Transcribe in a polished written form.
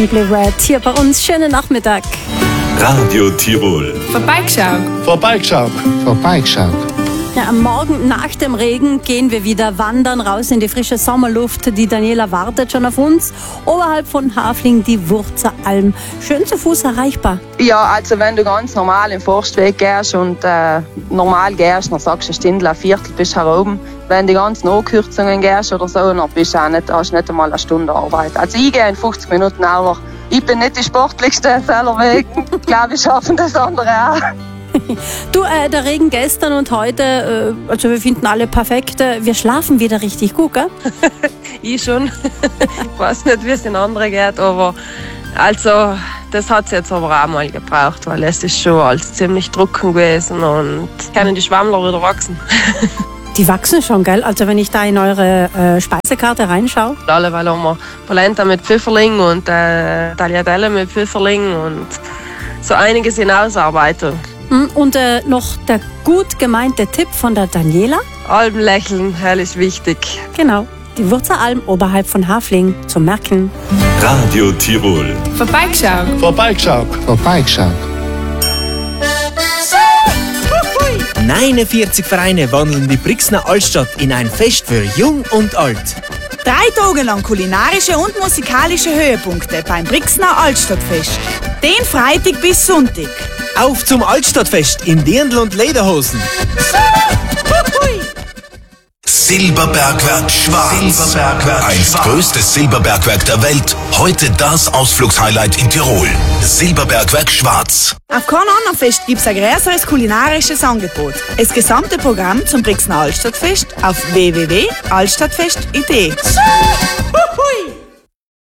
Red hier bei uns. Schönen Nachmittag. Radio Tirol. Vorbeigeschaut. Ja, am Morgen nach dem Regen gehen wir wieder wandern, raus in die frische Sommerluft. Die Daniela wartet schon auf uns. Oberhalb von Hafling die Wurzeralm. Schön zu Fuß erreichbar. Ja, also wenn du ganz normal im Forstweg gehst und normal gehst, dann sagst du eine Stunde, ein Viertel bis hier oben. Wenn du ganz Abkürzungen gehst oder so, dann bist du auch nicht, hast nicht einmal eine Stunde Arbeit. Also ich gehe in 50 Minuten, aber ich bin nicht die sportlichste selber Weg. Ich glaube, wir schaffen das andere auch. Du, der Regen gestern und heute, also wir finden alle perfekt. Wir schlafen wieder richtig gut, gell? Ich schon. Ich weiß nicht, wie es den anderen geht, aber also das hat es jetzt aber auch mal gebraucht, weil es ist schon alles ziemlich trocken gewesen und können die Schwammler wieder wachsen. Die wachsen schon, gell? Also wenn ich da in eure Speisekarte reinschaue. Alle, weil haben wir Polenta mit Pfifferling und Tagliatelle mit Pfifferling und so einiges in Ausarbeitung. Und noch der gut gemeinte Tipp von der Daniela. Alben lächeln, hell ist wichtig. Genau, die Wurzeralm oberhalb von Hafling zum Merken. Radio Tirol. Vorbeigeschaut. 49 Vereine wandeln die Brixner Altstadt in ein Fest für Jung und Alt. 3 Tage lang kulinarische und musikalische Höhepunkte beim Brixner Altstadtfest. Den Freitag bis Sonntag. Auf zum Altstadtfest in Dirndl und Lederhosen. Silberbergwerk Schwarz. Einst größtes Silberbergwerk der Welt. Heute das Ausflugshighlight in Tirol. Silberbergwerk Schwarz. Auf keinem anderen Fest gibt es ein größeres kulinarisches Angebot. Das gesamte Programm zum Brixner Altstadtfest auf www.altstadtfest.it.